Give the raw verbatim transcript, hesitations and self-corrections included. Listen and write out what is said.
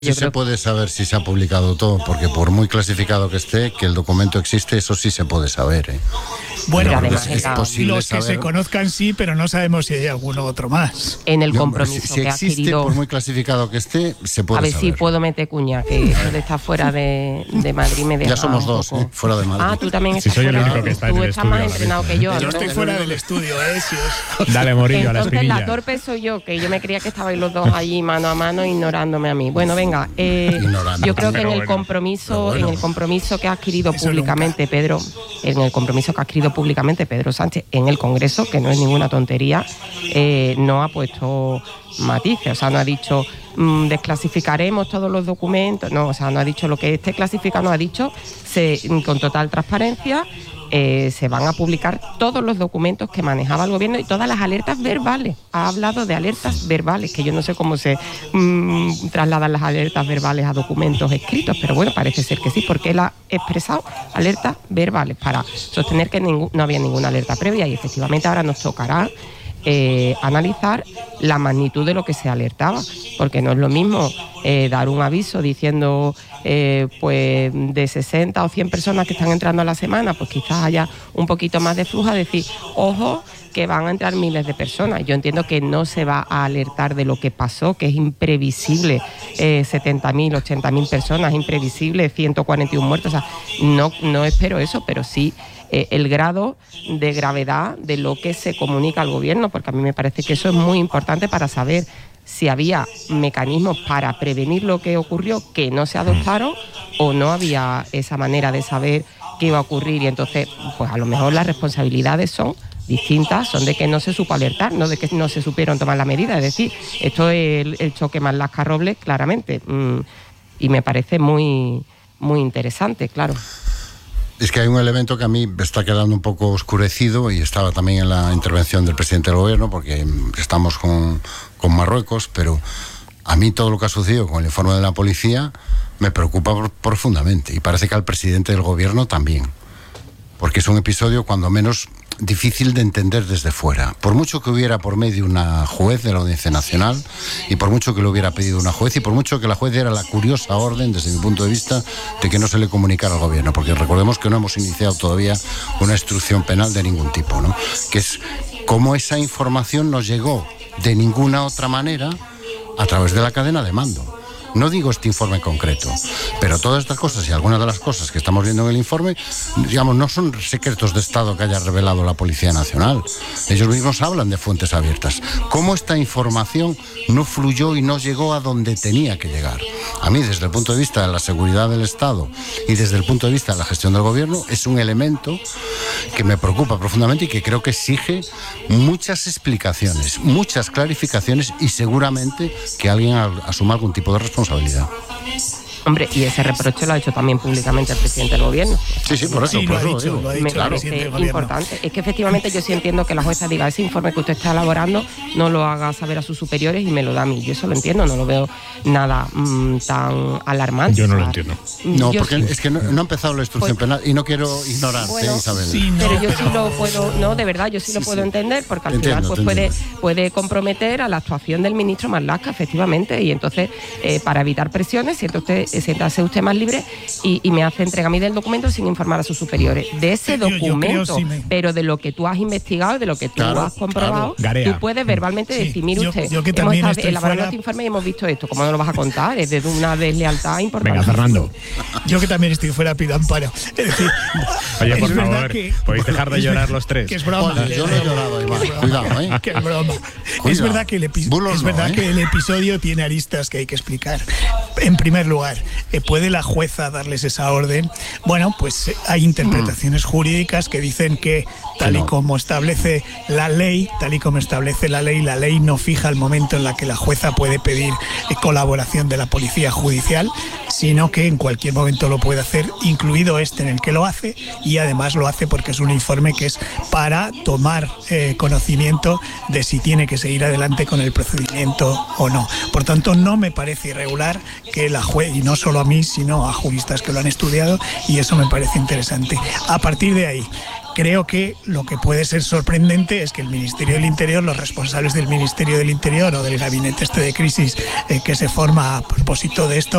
Sí se puede saber si se ha publicado todo, porque por muy clasificado que esté, que el documento existe, eso sí se puede saber, ¿eh? Bueno, además, es, es posible los que saber... se conozcan sí, pero no sabemos si hay alguno otro más. En el No, compromiso si, si que ha existe, adquirido... por muy clasificado que esté, se puede A ver saber. si puedo meter cuña, que eso de estar fuera de, de Madrid me deja Ya somos un dos, poco... ¿eh? Fuera de Madrid. Ah, tú también Si estás soy el fuera. único que está en Tú el estás estudio más ahora entrenado mismo. que yo. Yo ¿no? estoy fuera del estudio, ¿eh? Si os... Dale, Morillo, a la Entonces la espinilla. torpe soy yo, que yo me creía que estabais los dos allí mano a mano ignorándome a mí. Bueno, venga, eh, Ignorando. yo creo que en Pero el bueno. compromiso, Pero bueno. en el compromiso que ha adquirido Eso públicamente Pedro, en el compromiso que ha adquirido públicamente Pedro Sánchez en el Congreso, que no es ninguna tontería, eh, no ha puesto matices, o sea, no ha dicho mmm, desclasificaremos todos los documentos, no, o sea, no ha dicho lo que esté clasificado, no ha dicho se, con total transparencia. Eh, se van a publicar todos los documentos que manejaba el gobierno y todas las alertas verbales. Ha hablado de alertas verbales, que yo no sé cómo se mmm, trasladan las alertas verbales a documentos escritos, pero bueno, parece ser que sí, porque él ha expresado alertas verbales para sostener que ningún, no había ninguna alerta previa y efectivamente ahora nos tocará Eh, analizar la magnitud de lo que se alertaba, porque no es lo mismo eh, dar un aviso diciendo eh, pues de sesenta o cien personas que están entrando a la semana, pues quizás haya un poquito más de flujo, a decir, ojo, que van a entrar miles de personas. Yo entiendo que no se va a alertar de lo que pasó, que es imprevisible, eh, setenta mil, ochenta mil personas, imprevisible, ciento cuarenta y uno muertos, o sea, no, no espero eso, pero sí eh, el grado de gravedad de lo que se comunica al gobierno, porque a mí me parece que eso es muy importante para saber si había mecanismos para prevenir lo que ocurrió que no se adoptaron o no había esa manera de saber qué iba a ocurrir, y entonces pues a lo mejor las responsabilidades son distintas, son de que no se supo alertar, no de que no se supieron tomar la medida, es decir, esto es el, el choque Marlaska-Robles claramente, mm, y me parece muy, muy interesante, claro. Es que hay un elemento que a mí me está quedando un poco oscurecido, y estaba también en la intervención del presidente del gobierno, porque estamos con, con Marruecos, pero a mí todo lo que ha sucedido con el informe de la policía me preocupa profundamente, y parece que al presidente del gobierno también, porque es un episodio cuando menos difícil de entender desde fuera. Por mucho que hubiera por medio una juez de la Audiencia Nacional, y por mucho que lo hubiera pedido una juez, y por mucho que la juez diera la curiosa orden, desde mi punto de vista, de que no se le comunicara al gobierno, porque recordemos que no hemos iniciado todavía una instrucción penal de ningún tipo, ¿no? Que es cómo esa información nos llegó de ninguna otra manera a través de la cadena de mando. No digo este informe concreto, pero todas estas cosas y algunas de las cosas que estamos viendo en el informe, digamos, no son secretos de Estado que haya revelado la Policía Nacional. Ellos mismos hablan de fuentes abiertas. ¿Cómo esta información no fluyó y no llegó a donde tenía que llegar? A mí, desde el punto de vista de la seguridad del Estado y desde el punto de vista de la gestión del gobierno, es un elemento que me preocupa profundamente y que creo que exige muchas explicaciones, muchas clarificaciones, y seguramente que alguien asuma algún tipo de responsabilidad. responsabilidad. Hombre, y ese reproche lo ha hecho también públicamente el presidente del gobierno. Sí, sí, por eso. Sí, por lo ha eso dicho, digo. lo ha dicho Me el parece presidente del gobierno. importante. Es que efectivamente yo sí entiendo que la jueza diga, ese informe que usted está elaborando no lo haga saber a sus superiores y me lo da a mí. Yo eso lo entiendo, no lo veo nada mmm, tan alarmante. Yo no o lo sea, entiendo. No, yo porque sí. es que no, no ha empezado la instrucción Pues, penal y no quiero ignorarte, bueno, Isabel. sí, no, pero yo sí pero- lo puedo, no, de verdad, yo sí, Sí, lo puedo sí. entender, porque al Entiendo, final pues te puede, entiendo. puede comprometer a la actuación del ministro Marlaska, efectivamente, y entonces, eh, para evitar presiones, siente usted, siéntase usted más libre y, y me hace entrega a mí del documento sin informar a sus superiores. De ese Yo- yo creo, documento, sí, me- pero de lo que tú has investigado, de lo que tú Claro, has comprobado, claro. Garea. tú puedes verbalmente Sí, decir, mire yo- usted, yo que hemos también estado estoy elaborando fuera- este informe y hemos visto esto, ¿cómo no lo vas a contar? Es de una deslealtad importante. Venga, Fernando. Yo que también estoy fuera, pido amparo. Es decir, Oye, es por verdad favor, que- podéis dejar de es llorar ver- los tres. Que es broma. Oye, yo no he llorado, Iván. Que es broma. Cuidado, ¿eh? Que es broma. Cuidado. Es verdad, que el, epi- Bulos es no, verdad ¿eh? que el episodio tiene aristas que hay que explicar. En primer lugar, eh, ¿puede la jueza darles esa orden? Bueno, pues eh, hay interpretaciones jurídicas que dicen que tal Que y no. como establece la ley, tal y como establece la ley, la ley no fija el momento en la que la jueza puede pedir eh, colaboración de la policía judicial. sino que en cualquier momento lo puede hacer, incluido este en el que lo hace, y además lo hace porque es un informe que es para tomar eh, conocimiento de si tiene que seguir adelante con el procedimiento o no. Por tanto, no me parece irregular que la juez, y no solo a mí, sino a juristas que lo han estudiado, y eso me parece interesante. A partir de ahí, creo que lo que puede ser sorprendente es que el Ministerio del Interior, los responsables del Ministerio del Interior o del gabinete este de crisis eh, que se forma a propósito de esto,